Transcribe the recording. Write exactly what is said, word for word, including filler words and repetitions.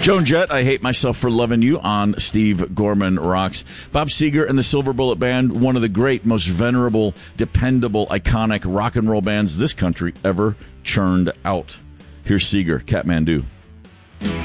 Joan Jett, I Hate Myself for Loving You on Steve Gorman Rocks. Bob Seger and the Silver Bullet Band, one of the great, most venerable, dependable, iconic rock and roll bands this country ever churned out. Here's Seger, Kathmandu.